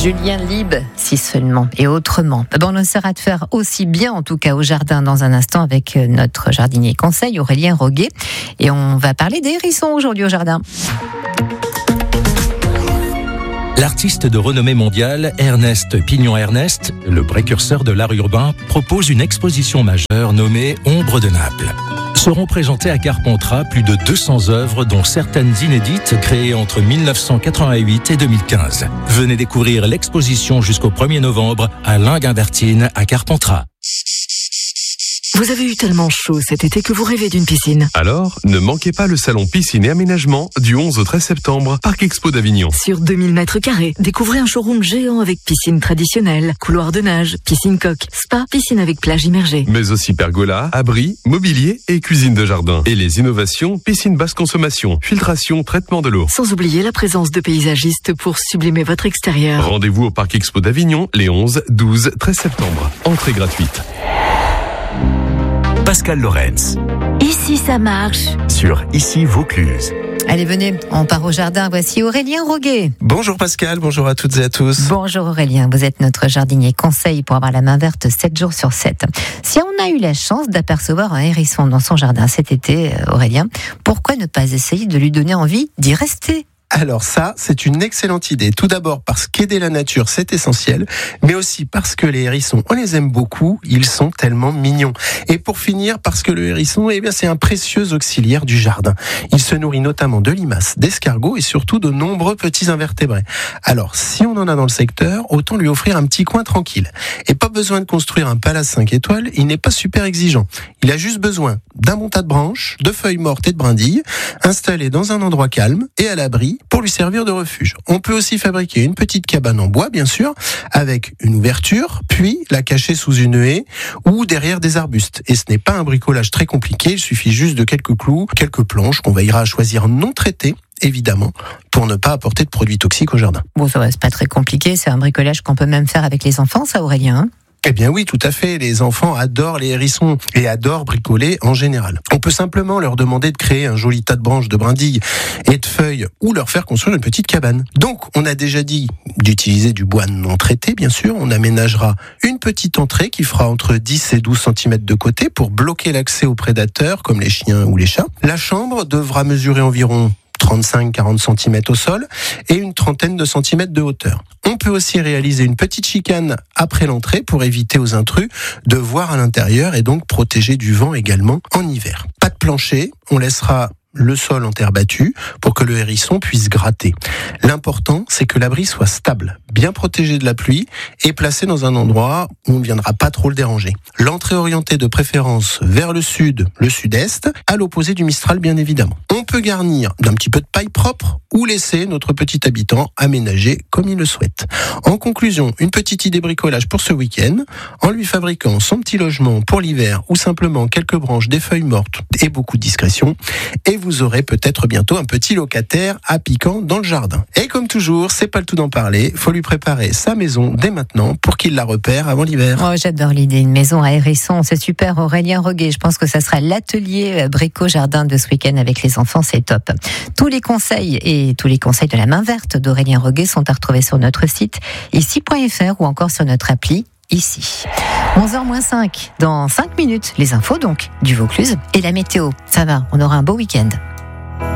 Julien Lieb, si seulement et autrement. On essaiera de faire aussi bien, en tout cas au jardin, dans un instant avec notre jardinier conseil, Aurélien Roguet. Et on va parler des hérissons aujourd'hui au jardin. L'artiste de renommée mondiale, Ernest Pignon-Ernest, le précurseur de l'art urbain, propose une exposition majeure nommée Ombre de Naples. Seront présentées à Carpentras plus de 200 œuvres, dont certaines inédites, créées entre 1988 et 2015. Venez découvrir l'exposition jusqu'au 1er novembre à Linguimbertine à Carpentras. Vous avez eu tellement chaud cet été que vous rêvez d'une piscine. Alors, ne manquez pas le salon piscine et aménagement du 11 au 13 septembre, Parc Expo d'Avignon. Sur 2000 mètres carrés, découvrez un showroom géant avec piscine traditionnelle, couloir de nage, piscine coque, spa, piscine avec plage immergée. Mais aussi pergola, abri, mobilier et cuisine de jardin. Et les innovations, piscine basse consommation, filtration, traitement de l'eau. Sans oublier la présence de paysagistes pour sublimer votre extérieur. Rendez-vous au Parc Expo d'Avignon les 11, 12, 13 septembre. Entrée gratuite. Pascal Lorenz. Ici ça marche. Sur Ici Vaucluse. Allez, venez, on part au jardin. Voici Aurélien Roguet. Bonjour Pascal, bonjour à toutes et à tous. Bonjour Aurélien, vous êtes notre jardinier conseil pour avoir la main verte 7 jours sur 7. Si on a eu la chance d'apercevoir un hérisson dans son jardin cet été, Aurélien, pourquoi ne pas essayer de lui donner envie d'y rester ? Alors ça, c'est une excellente idée. Tout d'abord parce qu'aider la nature, c'est essentiel, mais aussi parce que les hérissons, on les aime beaucoup, ils sont tellement mignons. Et pour finir, parce que le hérisson, c'est un précieux auxiliaire du jardin. Il se nourrit notamment de limaces, d'escargots et surtout de nombreux petits invertébrés. Alors, si on en a dans le secteur, autant lui offrir un petit coin tranquille. Et pas besoin de construire un palace 5 étoiles, il n'est pas super exigeant. Il a juste besoin d'un bon tas de branches, de feuilles mortes et de brindilles, installées dans un endroit calme et à l'abri, pour lui servir de refuge. On peut aussi fabriquer une petite cabane en bois, bien sûr, avec une ouverture, puis la cacher sous une haie ou derrière des arbustes. Et ce n'est pas un bricolage très compliqué, il suffit juste de quelques clous, quelques planches qu'on veillera à choisir non traitées, évidemment, pour ne pas apporter de produits toxiques au jardin. Bon, ça va, c'est pas très compliqué, c'est un bricolage qu'on peut même faire avec les enfants, ça Aurélien, hein ? Eh bien oui, tout à fait. Les enfants adorent les hérissons et adorent bricoler en général. On peut simplement leur demander de créer un joli tas de branches, de brindilles et de feuilles ou leur faire construire une petite cabane. Donc, on a déjà dit d'utiliser du bois non traité, bien sûr. On aménagera une petite entrée qui fera entre 10 et 12 cm de côté pour bloquer l'accès aux prédateurs comme les chiens ou les chats. La chambre devra mesurer environ 35-40 cm au sol et une trentaine de centimètres de hauteur. On peut aussi réaliser une petite chicane après l'entrée pour éviter aux intrus de voir à l'intérieur et donc protéger du vent également en hiver. Pas de plancher, on laissera le sol en terre battue pour que le hérisson puisse gratter. L'important, c'est que l'abri soit stable, bien protégé de la pluie et placé dans un endroit où on ne viendra pas trop le déranger. L'entrée orientée de préférence vers le sud, le sud-est, à l'opposé du Mistral bien évidemment. On peut garnir d'un petit peu de paille propre ou laisser notre petit habitant aménager comme il le souhaite. En conclusion, une petite idée bricolage pour ce week-end, en lui fabriquant son petit logement pour l'hiver ou simplement quelques branches, des feuilles mortes et beaucoup de discrétion, et vous aurez peut-être bientôt un petit locataire à piquant dans le jardin. Et comme toujours, c'est pas le tout d'en parler, faut lui préparer sa maison dès maintenant pour qu'il la repère avant l'hiver. Oh, j'adore l'idée, une maison à hérisson, c'est super Aurélien Roguet. Je pense que ça sera l'atelier brico-jardin de ce week-end avec les enfants, c'est top. Tous les conseils de la main verte d'Aurélien Roguet sont à retrouver sur notre site ici.fr ou encore sur notre appli Ici. 11h-5, dans 5 minutes, les infos donc du Vaucluse et la météo. Ça va, on aura un beau week-end.